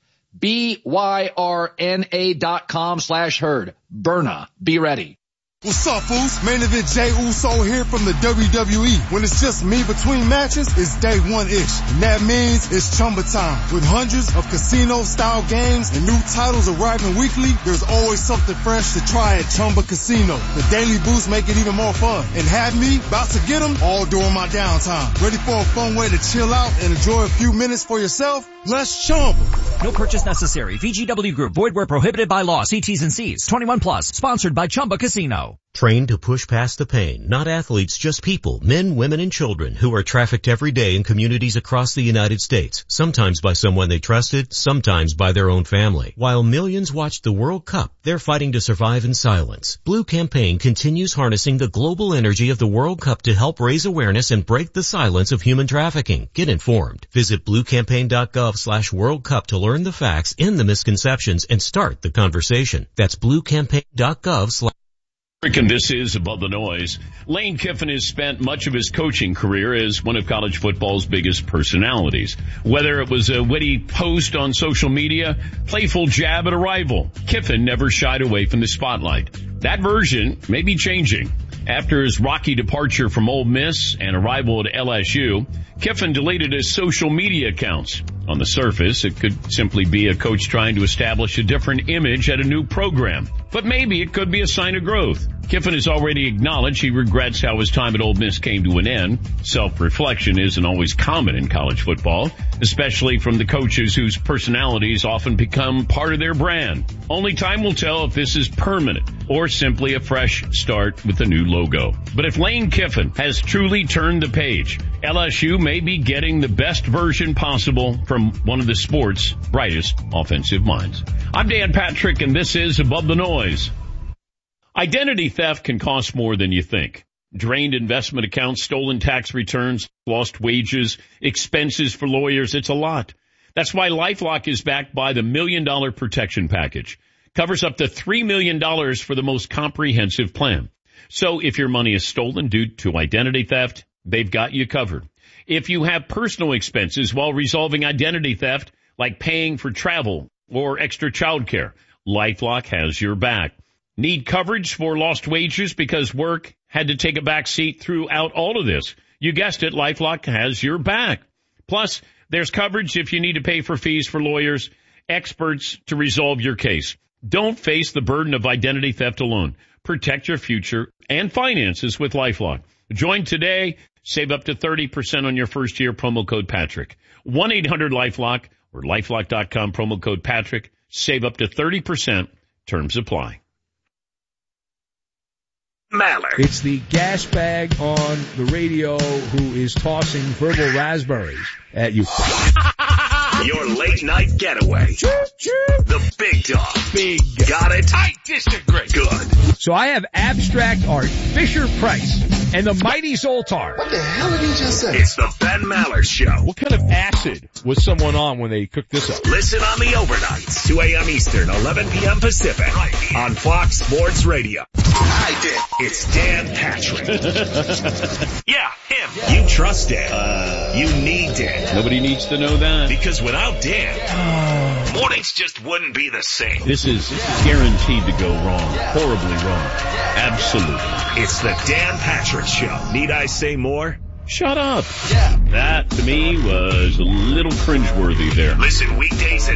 BYRNA.com/herd. Byrna. Be ready. What's up, fools? Main event Jey Uso here from the WWE. When it's just me between matches, it's day one-ish. And that means it's Chumba time. With hundreds of casino-style games and new titles arriving weekly, there's always something fresh to try at Chumba Casino. The daily boosts make it even more fun. And have me about to get them all during my downtime. Ready for a fun way to chill out and enjoy a few minutes for yourself? Let's Chumba. No purchase necessary. VGW Group. Void where prohibited by law. See T's and C's. 21 plus. Sponsored by Chumba Casino. Trained to push past the pain. Not athletes, just people. Men, women, and children who are trafficked every day in communities across the United States. Sometimes by someone they trusted, sometimes by their own family. While millions watch the World Cup, they're fighting to survive in silence. Blue Campaign continues harnessing the global energy of the World Cup to help raise awareness and break the silence of human trafficking. Get informed. Visit bluecampaign.gov/World Cup to learn the facts, end the misconceptions, and start the conversation. That's bluecampaign.gov/. And this is Above the Noise. Lane Kiffin has spent much of his coaching career as one of college football's biggest personalities. Whether it was a witty post on social media, playful jab at a rival, Kiffin never shied away from the spotlight. That version may be changing. After his rocky departure from Ole Miss and arrival at LSU, Kiffin deleted his social media accounts. On the surface, it could simply be a coach trying to establish a different image at a new program. But maybe it could be a sign of growth. Kiffin has already acknowledged he regrets how his time at Ole Miss came to an end. Self-reflection isn't always common in college football, especially from the coaches whose personalities often become part of their brand. Only time will tell if this is permanent or simply a fresh start with a new logo. But if Lane Kiffin has truly turned the page, LSU may be getting the best version possible from one of the sport's brightest offensive minds. I'm Dan Patrick, and this is Above the Noise. Identity theft can cost more than you think. Drained investment accounts, stolen tax returns, lost wages, expenses for lawyers. It's a lot. That's why LifeLock is backed by the $1 Million Protection Package. Covers up to $3 million for the most comprehensive plan. So if your money is stolen due to identity theft, they've got you covered. If you have personal expenses while resolving identity theft, like paying for travel or extra childcare, LifeLock has your back. Need coverage for lost wages because work had to take a back seat throughout all of this? You guessed it, LifeLock has your back. Plus, there's coverage if you need to pay for fees for lawyers, experts to resolve your case. Don't face the burden of identity theft alone. Protect your future and finances with LifeLock. Join today. Save up to 30% on your first year. Promo code Patrick. 1-800-LifeLock or LifeLock.com. Promo code Patrick. Save up to 30%. Terms apply. Maller. It's the gas bag on the radio who is tossing verbal raspberries at you. Your late night getaway. The big dog. Big. Got it? I disagree. Good. So I have abstract art, Fisher Price, and the mighty Zoltar. What the hell did he just say? It's the Ben Maller Show. What kind of acid was someone on when they cooked this up? Listen on the overnights, 2 a.m. Eastern, 11 p.m. Pacific, right on Fox Sports Radio. I did. It's Dan Patrick. Yeah, him. You trust Dan. You need Dan. Nobody needs to know that. Because without Dan, mornings just wouldn't be the same. This is guaranteed to go wrong. Horribly wrong. Absolutely. It's the Dan Patrick Show. Need I say more? Shut up. That, to me, was a little cringeworthy there. Listen weekdays at